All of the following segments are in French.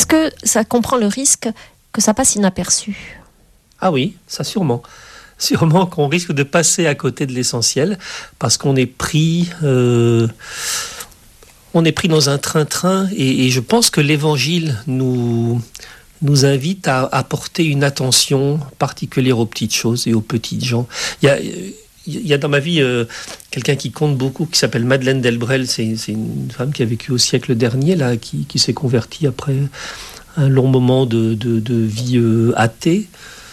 Est-ce que ça comprend le risque que ça passe inaperçu ? Ah oui, ça sûrement. Sûrement qu'on risque de passer à côté de l'essentiel parce qu'on est pris dans un train-train et je pense que l'Évangile nous invite à apporter une attention particulière aux petites choses et aux petites gens. Il y a dans ma vie quelqu'un qui compte beaucoup, qui s'appelle Madeleine Delbrel. C'est une femme qui a vécu au siècle dernier, là, qui s'est convertie après un long moment de vie athée.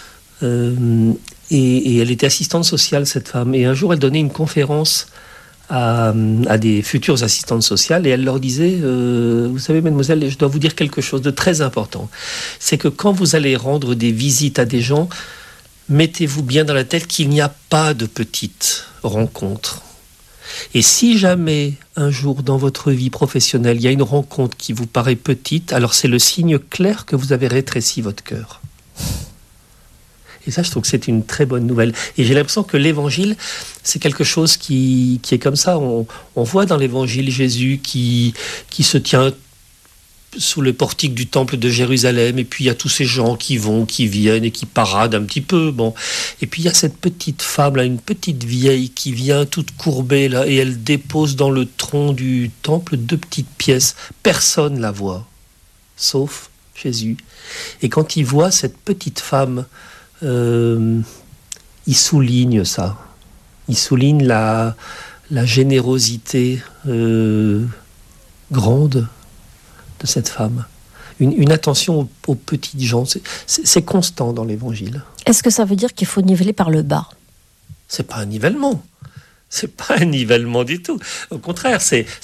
Et elle était assistante sociale, cette femme. Et un jour, elle donnait une conférence à des futures assistantes sociales et elle leur disait vous savez, mademoiselle, je dois vous dire quelque chose de très important. C'est que quand vous allez rendre des visites à des gens, mettez-vous bien dans la tête qu'il n'y a pas de petites rencontres. Et si jamais, un jour dans votre vie professionnelle, il y a une rencontre qui vous paraît petite, alors c'est le signe clair que vous avez rétréci votre cœur. Et ça, je trouve que c'est une très bonne nouvelle. Et j'ai l'impression que l'Évangile, c'est quelque chose qui est comme ça. On voit dans l'Évangile Jésus qui se tient sous le portique du temple de Jérusalem, et puis il y a tous ces gens qui vont, qui viennent et qui paradent un petit peu. Bon. Et puis il y a cette petite femme, là, une petite vieille qui vient toute courbée, là, et elle dépose dans le tronc du temple 2 petites pièces. Personne la voit, sauf Jésus. Et quand il voit cette petite femme, il souligne ça. Il souligne la générosité grande de cette femme. Une attention aux petites gens. C'est constant dans l'Évangile. Est-ce que ça veut dire qu'il faut niveler par le bas ? C'est pas un nivellement. C'est pas un nivellement du tout. Au contraire,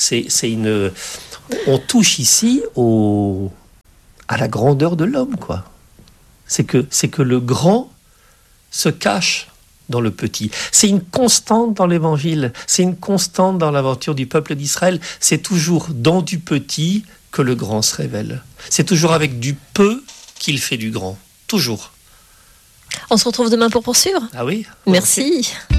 on touche ici à la grandeur de l'homme, quoi. C'est que le grand se cache dans le petit. C'est une constante dans l'Évangile, c'est une constante dans l'aventure du peuple d'Israël. C'est toujours dans du petit que le grand se révèle. C'est toujours avec du peu qu'il fait du grand. Toujours. On se retrouve demain pour poursuivre ? Ah oui ? Merci.